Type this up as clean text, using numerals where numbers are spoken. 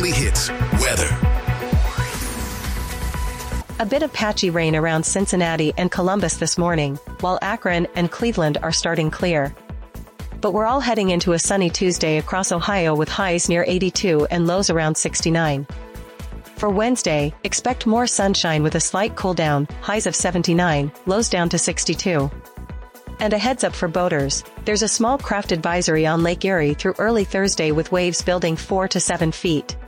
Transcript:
Weekly Hits weather. A bit of patchy rain around Cincinnati and Columbus this morning, while Akron and Cleveland are starting clear. But we're all heading into a sunny Tuesday across Ohio with highs near 82 and lows around 69. For Wednesday, expect more sunshine with a slight cool down, highs of 79, lows down to 62. And a heads up for boaters, there's a small craft advisory on Lake Erie through early Thursday with waves building 4 to 7 feet.